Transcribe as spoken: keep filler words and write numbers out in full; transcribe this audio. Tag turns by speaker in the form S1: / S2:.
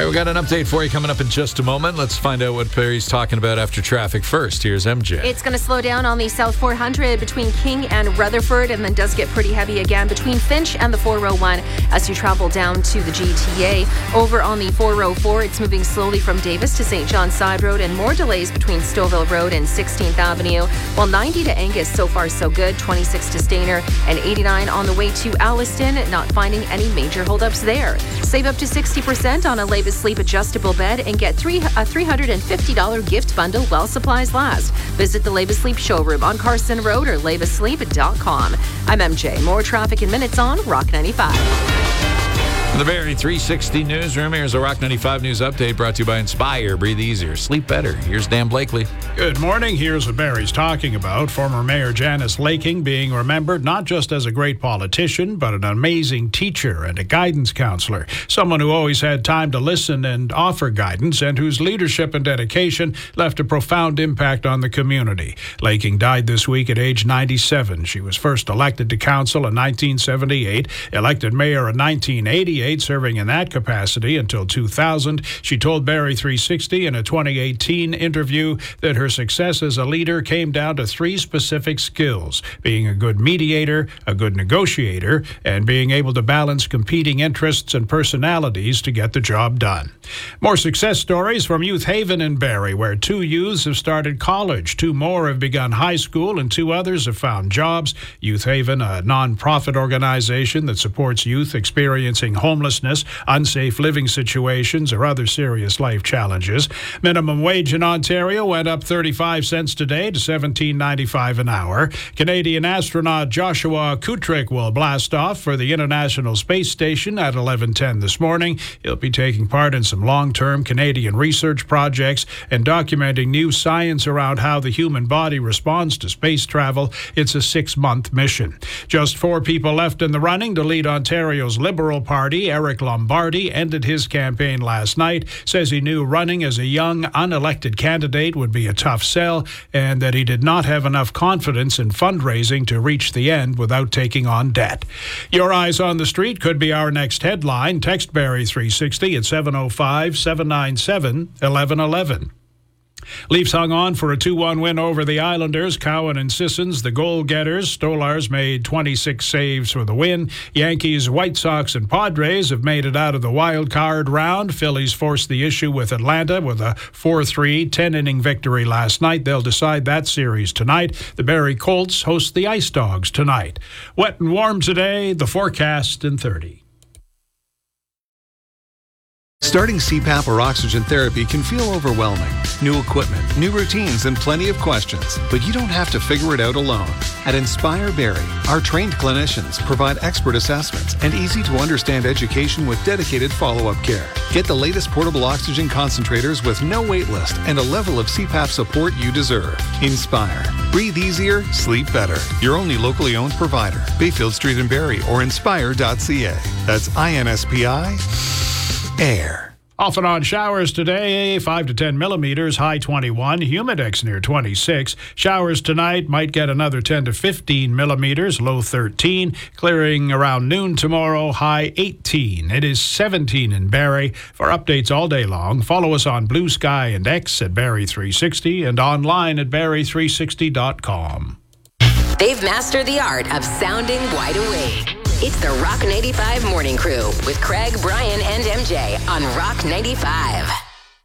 S1: right, we got an update for you coming up in just a moment. Let's find out what Perry's talking about after traffic first. Here's M J.
S2: It's going to slow down on the South four hundred between King and Rutherford, and then does get pretty heavy again between Finch and the four oh one as you travel down to the G T A. Over on the four oh four, it's moving slowly from Davis to Saint John Side Road, and more delays between Stouffville Road and sixteenth Avenue. While ninety to Angus, so far so good. twenty-six to Stainer and eighty-nine on the way to Alliston. Not finding any major holdups there. Save up to sixty percent on a Leva Sleep adjustable bed and get three, a three hundred fifty dollars gift bundle while supplies last. Visit the Leva Sleep showroom on Carson Road or leva sleep dot com. I'm M J. More traffic in minutes on Rock ninety-five.
S1: The Barrie three sixty Newsroom. Here's a Rock ninety-five News Update brought to you by Inspire. Breathe easier. Sleep better. Here's Dan Blakely.
S3: Good morning. Here's what Barrie's talking about. Former Mayor Janice Laking being remembered not just as a great politician, but an amazing teacher and a guidance counselor. Someone who always had time to listen and offer guidance, and whose leadership and dedication left a profound impact on the community. Laking died this week at age ninety-seven. She was first elected to council in nineteen seventy-eight, elected mayor in nineteen eighty-eight, serving in that capacity until two thousand. She told Barrie three sixty in a twenty eighteen interview that her success as a leader came down to three specific skills: being a good mediator, a good negotiator, and being able to balance competing interests and personalities to get the job done. More success stories from Youth Haven in Barrie, where two youths have started college, two more have begun high school, and two others have found jobs. Youth Haven, a non-profit organization that supports youth experiencing homelessness, unsafe living situations, or other serious life challenges. Minimum wage in Ontario went up thirty-five cents today to seventeen ninety-five an hour. Canadian astronaut Joshua Kutrick will blast off for the International Space Station at eleven ten this morning. He'll be taking part in some long-term Canadian research projects and documenting new science around how the human body responds to space travel. It's a six-month mission. Just four people left in the running to lead Ontario's Liberal Party. Eric Lombardi ended his campaign last night, says he knew running as a young, unelected candidate would be a tough sell, and that he did not have enough confidence in fundraising to reach the end without taking on debt. Your eyes on the street could be our next headline. Text Barrie three sixty at seven oh five, seven nine seven, one one one one. Leafs hung on for a two one win over the Islanders. Cowan and Sissons, the goal-getters. Stolars made twenty-six saves for the win. Yankees, White Sox, and Padres have made it out of the wild card round. Phillies forced the issue with Atlanta with a four three, ten-inning victory last night. They'll decide that series tonight. The Barrie Colts host the Ice Dogs tonight. Wet and warm today, the forecast in thirty.
S4: Starting C PAP or oxygen therapy can feel overwhelming. New equipment, new routines, and plenty of questions. But you don't have to figure it out alone. At Inspire Barrie, our trained clinicians provide expert assessments and easy-to-understand education with dedicated follow-up care. Get the latest portable oxygen concentrators with no wait list and a level of C PAP support you deserve. Inspire. Breathe easier, sleep better. Your only locally owned provider. Bayfield Street in Barrie or inspire dot c a. That's I N S P I Air.
S3: Off and on showers today, five to ten millimeters, high twenty-one, humidex near twenty-six. Showers tonight might get another ten to fifteen millimeters, low thirteen. Clearing around noon tomorrow, high eighteen. It is seventeen in Barrie. For updates all day long, follow us on Blue Sky and X at Barrie three sixty and online at barrie three sixty dot com.
S5: They've mastered the art of sounding wide awake. It's the Rock ninety-five Morning Crew with Craig, Brian, and M J on Rock ninety-five.